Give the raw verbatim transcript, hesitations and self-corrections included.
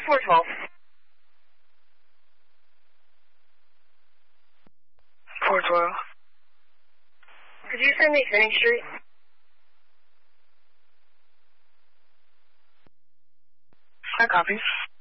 four twelve. four twelve. Could you send me Finning Street? I copy.